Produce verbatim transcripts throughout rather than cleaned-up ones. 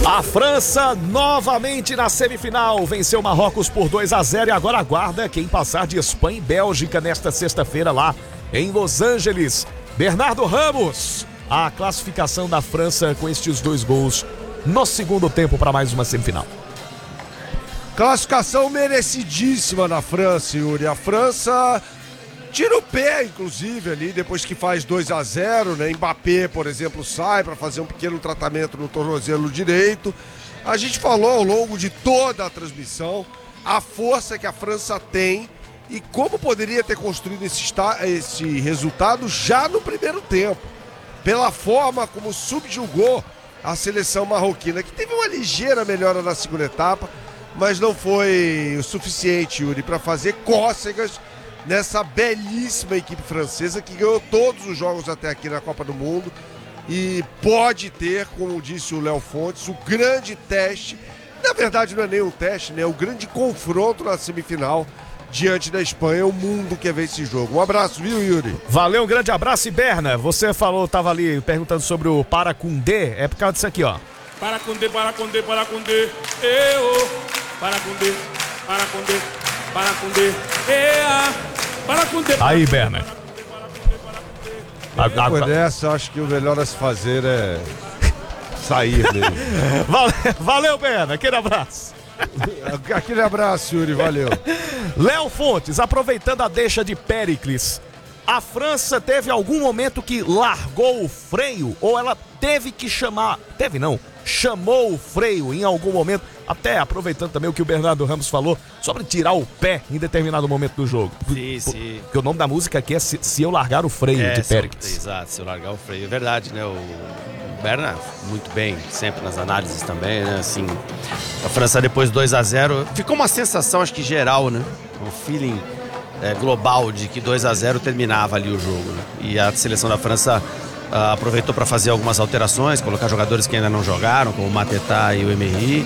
A França novamente na semifinal, venceu Marrocos por dois a zero e agora aguarda quem passar de Espanha e Bélgica nesta sexta-feira lá em Los Angeles. Bernardo Ramos, a classificação da França com estes dois gols no segundo tempo para mais uma semifinal. Classificação merecidíssima na França, Yuri. A França tira o pé, inclusive, ali, depois que faz dois a zero, né? Mbappé, por exemplo, sai para fazer um pequeno tratamento no tornozelo direito. A gente falou ao longo de toda a transmissão a força que a França tem e como poderia ter construído esse, esse resultado já no primeiro tempo, pela forma como subjugou a seleção marroquina, que teve uma ligeira melhora na segunda etapa, mas não foi o suficiente, Yuri, para fazer cócegas nessa belíssima equipe francesa que ganhou todos os jogos até aqui na Copa do Mundo e pode ter, como disse o Léo Fontes, o grande teste, na verdade não é nem um teste, né? O grande confronto na semifinal diante da Espanha. O mundo quer ver esse jogo. Um abraço, viu, Yuri? Valeu, um grande abraço. E Berna, você falou, tava ali perguntando sobre o Para Koundé, é por causa disso aqui, ó. Para Koundé, para Koundé, para Koundé, eu, para Koundé, para Koundé, para Koundé, para Koundé. Aí, Berna. Depois dessa, acho que o melhor a se fazer é sair dele. Valeu, valeu, Berna. Aquele abraço. Aquele abraço, Yuri. Valeu. Léo Fontes, aproveitando a deixa de Péricles, a França teve algum momento que largou o freio ou ela teve que chamar, teve não, chamou o freio em algum momento, até aproveitando também o que o Bernardo Ramos falou sobre tirar o pé em determinado momento do jogo. Sim, sim. Porque o nome da música aqui é Se, se Eu Largar o Freio, é, de Péricles. Se eu, exato, Se Eu Largar o Freio, é verdade, né? O Berna, muito bem, sempre nas análises também, né? Assim, a França depois dois a zero, ficou uma sensação, acho que geral, né? Um feeling é, global de que dois a zero terminava ali o jogo, né? E a seleção da França Uh, aproveitou para fazer algumas alterações, colocar jogadores que ainda não jogaram, como o Mateta e o Emery.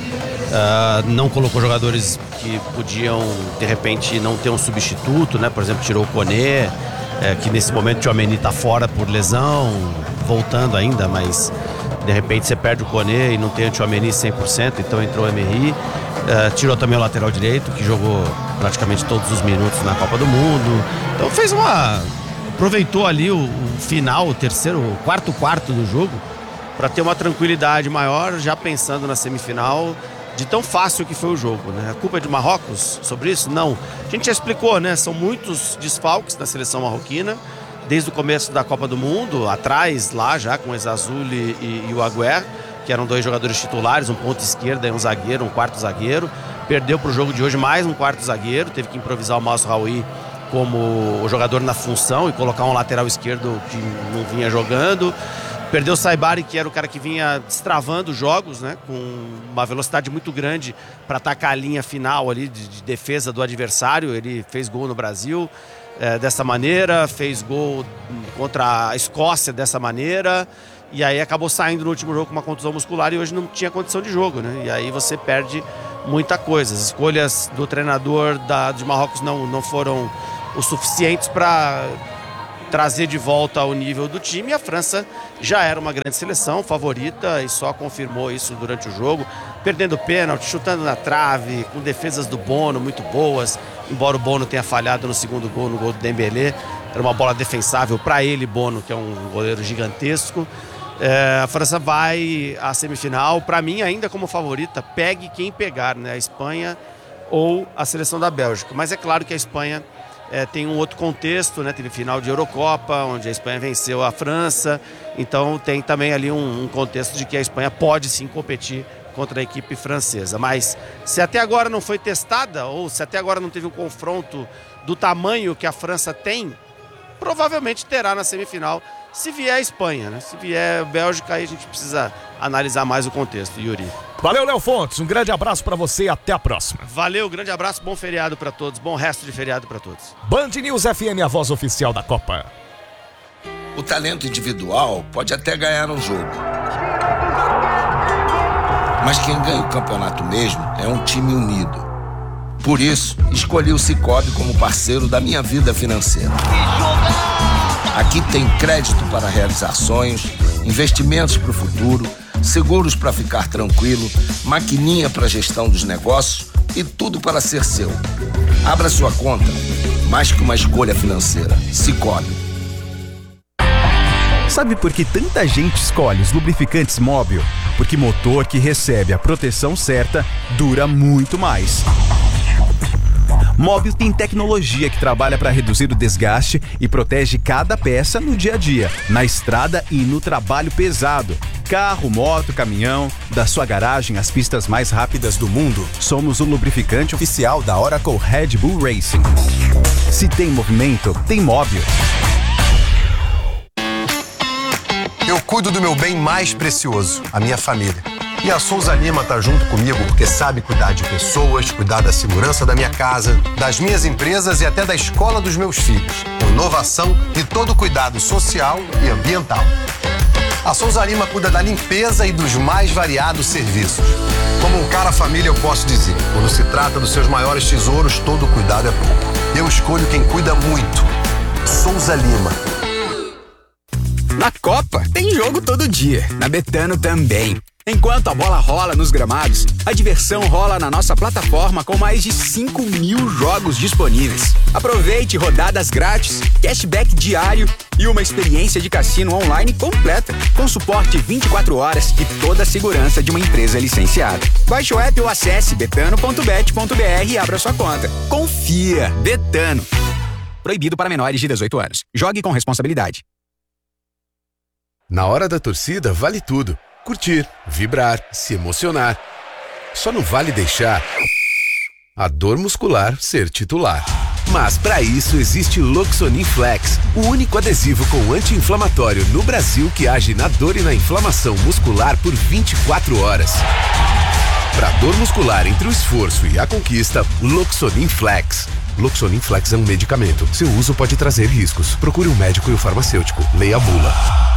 Uh, não colocou jogadores que podiam, de repente, não ter um substituto, né? Por exemplo, tirou o Koné, é, que nesse momento o Tchouaméni está fora por lesão, voltando ainda, mas de repente você perde o Koné e não tem o Tchouaméni cem por cento, então entrou o Emery. Uh, tirou também o lateral direito, que jogou praticamente todos os minutos na Copa do Mundo. Então fez uma... aproveitou ali o, o final, o terceiro, o quarto quarto do jogo para ter uma tranquilidade maior, já pensando na semifinal, de tão fácil que foi o jogo, né? A culpa é de Marrocos sobre isso? Não. A gente já explicou, né? São muitos desfalques da seleção marroquina, desde o começo da Copa do Mundo, atrás lá já com o Ezazuli e, e o Agüer, que eram dois jogadores titulares, um ponto esquerda e um zagueiro, um quarto zagueiro. Perdeu para o jogo de hoje mais um quarto zagueiro, teve que improvisar o Mazraoui como o jogador na função e colocar um lateral esquerdo que não vinha jogando. Perdeu o Saibari, que era o cara que vinha destravando jogos, né, com uma velocidade muito grande para atacar a linha final ali de, de defesa do adversário. Ele fez gol no Brasil é, dessa maneira, fez gol contra a Escócia dessa maneira, e aí acabou saindo no último jogo com uma contusão muscular e hoje não tinha condição de jogo, né? E aí você perde muita coisa. As escolhas do treinador da, de Marrocos não, não foram o suficientes para trazer de volta o nível do time. E a França já era uma grande seleção, favorita, e só confirmou isso durante o jogo, perdendo pênalti, chutando na trave, com defesas do Bono muito boas, embora o Bono tenha falhado no segundo gol, no gol do Dembélé. Era uma bola defensável para ele, Bono, que é um goleiro gigantesco. É, a França vai à semifinal, para mim ainda como favorita, pegue quem pegar, né? A Espanha ou a seleção da Bélgica. Mas é claro que a Espanha É, tem um outro contexto, né? Teve final de Eurocopa, onde a Espanha venceu a França, então tem também ali um, um contexto de que a Espanha pode sim competir contra a equipe francesa. Mas se até agora não foi testada, ou se até agora não teve um confronto do tamanho que a França tem, provavelmente terá na semifinal, se vier a Espanha, né? Se vier a Bélgica, aí a gente precisa analisar mais o contexto, Yuri. Valeu, Léo Fontes, um grande abraço pra você e até a próxima. Valeu, grande abraço, bom feriado pra todos, bom resto de feriado pra todos. Band News F M, a voz oficial da Copa. O talento individual pode até ganhar um jogo, mas quem ganha o campeonato mesmo é um time unido. Por isso, escolhi o Sicoob como parceiro da minha vida financeira. Aqui tem crédito para realizar sonhos, investimentos para o futuro, seguros para ficar tranquilo, maquininha para gestão dos negócios e tudo para ser seu. Abra sua conta, mais que uma escolha financeira. Sicoob. Sabe por que tanta gente escolhe os lubrificantes Móbil? Porque motor que recebe a proteção certa dura muito mais. Móbil tem tecnologia que trabalha para reduzir o desgaste e protege cada peça no dia a dia, na estrada e no trabalho pesado. Carro, moto, caminhão, da sua garagem às pistas mais rápidas do mundo, somos o lubrificante oficial da Oracle Red Bull Racing. Se tem movimento, tem Móbil. Eu cuido do meu bem mais precioso, a minha família. E a Souza Lima tá junto comigo porque sabe cuidar de pessoas, cuidar da segurança da minha casa, das minhas empresas e até da escola dos meus filhos. Com inovação e todo cuidado social e ambiental. A Souza Lima cuida da limpeza e dos mais variados serviços. Como um cara família, eu posso dizer, quando se trata dos seus maiores tesouros, todo cuidado é pouco. Eu escolho quem cuida muito. Souza Lima. Na Copa, tem jogo todo dia. Na Betano também. Enquanto a bola rola nos gramados, a diversão rola na nossa plataforma com mais de cinco mil jogos disponíveis. Aproveite rodadas grátis, cashback diário e uma experiência de cassino online completa, com suporte vinte e quatro horas e toda a segurança de uma empresa licenciada. Baixe o app ou acesse betano ponto bet ponto br e abra sua conta. Confia, Betano. Proibido para menores de dezoito anos. Jogue com responsabilidade. Na hora da torcida, vale tudo. Curtir, vibrar, se emocionar. Só não vale deixar a dor muscular ser titular. Mas para isso existe Loxonin Flex, o único adesivo com anti-inflamatório no Brasil que age na dor e na inflamação muscular por vinte e quatro horas. Para dor muscular entre o esforço e a conquista, Loxonin Flex. Loxonin Flex é um medicamento. Seu uso pode trazer riscos. Procure um médico e o farmacêutico. Leia a bula.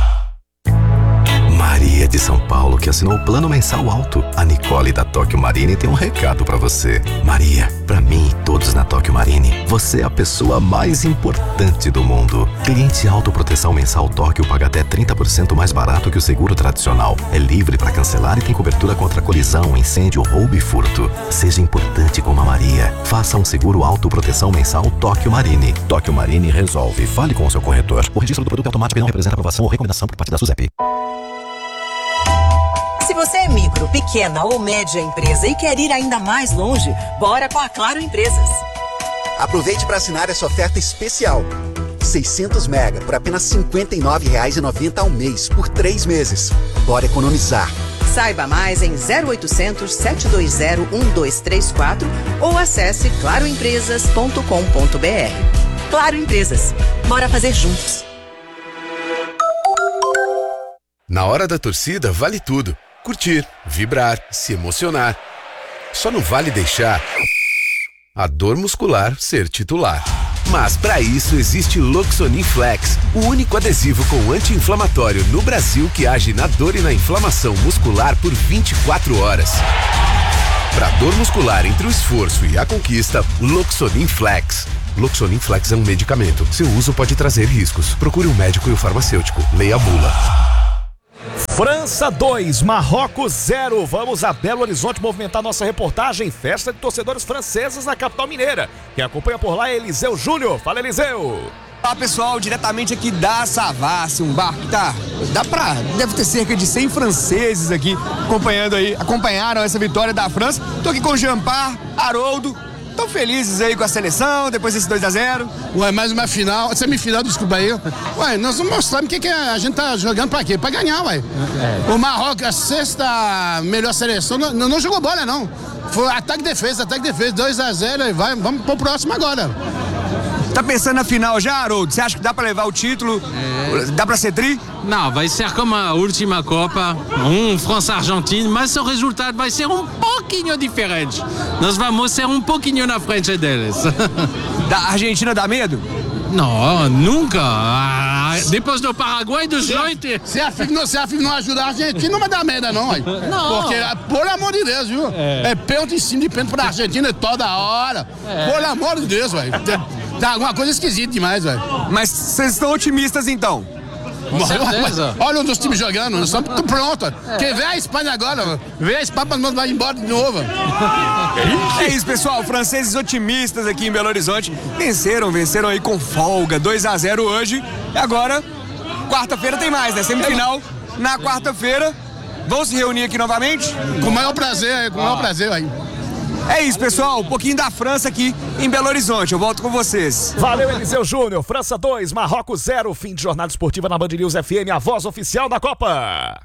Maria de São Paulo, que assinou o plano mensal alto. A Nicole da Tóquio Marine tem um recado pra você. Maria, pra mim e todos na Tóquio Marine, você é a pessoa mais importante do mundo. Cliente autoproteção mensal Tóquio paga até trinta por cento mais barato que o seguro tradicional. É livre pra cancelar e tem cobertura contra colisão, incêndio, roubo e furto. Seja importante como a Maria. Faça um seguro autoproteção mensal Tóquio Marine. Tóquio Marine resolve. Fale com o seu corretor. O registro do produto automático não representa aprovação ou recomendação por parte da SUSEP. Se você é micro, pequena ou média empresa e quer ir ainda mais longe, bora com a Claro Empresas. Aproveite para assinar essa oferta especial. seiscentos mega por apenas cinquenta e nove reais e noventa centavos ao mês, por três meses. Bora economizar. Saiba mais em zero oitocentos, sete dois zero, um dois três quatro ou acesse claro empresas ponto com ponto br. Claro Empresas. Bora fazer juntos. Na hora da torcida, vale tudo. Curtir, vibrar, se emocionar. Só não vale deixar a dor muscular ser titular. Mas para isso existe Loxonin Flex, o único adesivo com anti-inflamatório no Brasil que age na dor e na inflamação muscular por vinte e quatro horas. Para dor muscular entre o esforço e a conquista, Loxonin Flex. Loxonin Flex é um medicamento. Seu uso pode trazer riscos. Procure um médico e o farmacêutico. Leia a bula. França dois, Marrocos zero. Vamos a Belo Horizonte movimentar nossa reportagem. Festa de torcedores franceses na capital mineira. Quem acompanha por lá é Eliseu Júnior. Fala, Eliseu. Olá, pessoal, diretamente aqui da Savassi, um bar que tá, dá pra, deve ter cerca de cem franceses aqui acompanhando aí, acompanharam essa vitória da França. Tô aqui com o Jean-Par, Haroldo, tão felizes aí com a seleção, depois desse dois a zero. Ué, mais uma final, semifinal, desculpa aí. Ué, nós vamos mostrar o que, que a gente tá jogando pra quê? Pra ganhar, ué. É. O Marrocos, a sexta melhor seleção, não, não jogou bola, não. Foi ataque e defesa, ataque e defesa, dois a zero, e vai, vamos pro próximo agora. Tá pensando na final já, Haroldo? Você acha que dá pra levar o título? É... Dá pra ser tri? Não, vai ser como a última Copa, um França-Argentina, mas o resultado vai ser um pouquinho diferente. Nós vamos ser um pouquinho na frente deles. Da Argentina dá medo? Não, nunca. Ah, depois do Paraguai, dos oito... Se a FIFA não, se a FIFA não ajudar a Argentina, não vai dar merda, não, ué. Não. Porque, por amor de Deus, viu? É, é pênalti em cima de pênalti pra Argentina toda hora. É. Por amor de Deus, ué. Tá alguma coisa esquisita demais, velho. Mas vocês estão otimistas, então? Mas- certeza. Olha os times jogando, nós estamos tudo pronto. Quem vê a Espanha agora, vê a Espanha para nós vai embora de novo. É isso, pessoal. Franceses otimistas aqui em Belo Horizonte venceram, venceram aí com folga. dois a zero hoje. E agora, quarta-feira tem mais, né? Semifinal na quarta-feira. Vão se reunir aqui novamente? Com o maior prazer, com o maior prazer aí. É isso, pessoal. Um pouquinho da França aqui em Belo Horizonte. Eu volto com vocês. Valeu, Eliseu Júnior. França dois, Marrocos zero. Fim de jornada esportiva na Band News F M, a voz oficial da Copa.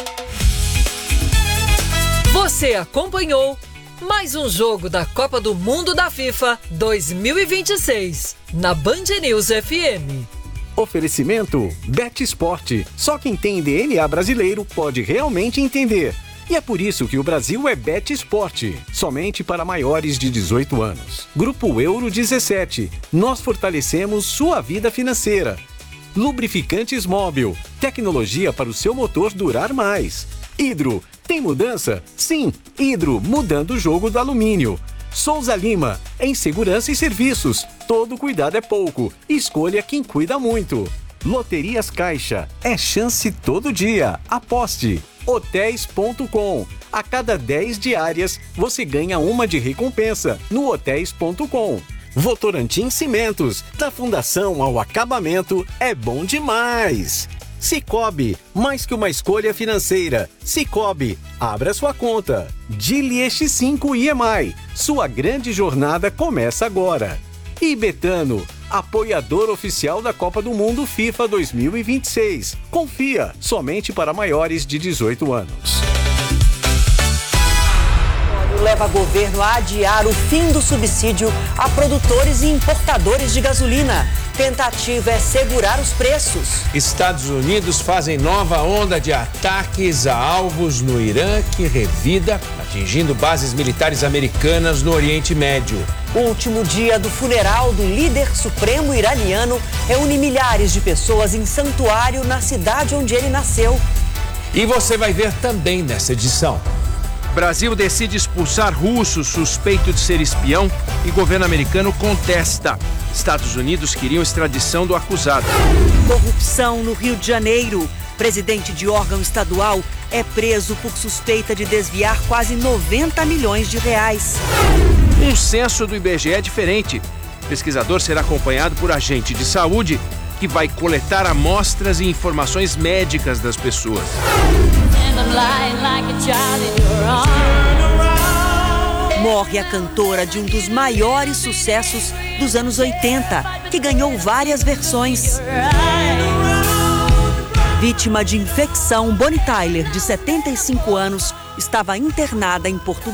Você acompanhou mais um jogo da Copa do Mundo da FIFA dois mil e vinte e seis na Band News F M. Oferecimento Bet Esporte. Só quem tem D N A brasileiro pode realmente entender. E é por isso que o Brasil é Bet Esporte, somente para maiores de dezoito anos. Grupo Euro dezessete. Nós fortalecemos sua vida financeira. Lubrificantes Móbil. Tecnologia para o seu motor durar mais. Hidro. Tem mudança? Sim, Hidro, mudando o jogo do alumínio. Souza Lima, em segurança e serviços. Todo cuidado é pouco. Escolha quem cuida muito. Loterias Caixa, é chance todo dia. Aposte. Hotéis ponto com. A cada dez diárias, você ganha uma de recompensa no hotéis ponto com. Votorantim Cimentos, da fundação ao acabamento, é bom demais. Cicobi, mais que uma escolha financeira. Cicobi, abra sua conta. Dili X cinco I E M I, sua grande jornada começa agora. E Betano, apoiador oficial da Copa do Mundo FIFA dois mil e vinte e seis. Confia, somente para maiores de dezoito anos. Leva governo a adiar o fim do subsídio a produtores e importadores de gasolina. Tentativa é segurar os preços. Estados Unidos fazem nova onda de ataques a alvos no Irã que revida, atingindo bases militares americanas no Oriente Médio. O último dia do funeral do líder supremo iraniano reúne milhares de pessoas em santuário na cidade onde ele nasceu. E você vai ver também nessa edição. Brasil decide expulsar russo suspeito de ser espião e governo americano contesta. Estados Unidos queriam extradição do acusado. Corrupção no Rio de Janeiro. Presidente de órgão estadual é preso por suspeita de desviar quase noventa milhões de reais. Um censo do I B G E é diferente. O pesquisador será acompanhado por agente de saúde que vai coletar amostras e informações médicas das pessoas. Morre a cantora de um dos maiores sucessos dos anos oitenta, que ganhou várias versões. Vítima de infecção, Bonnie Tyler, de setenta e cinco anos, estava internada em Portugal.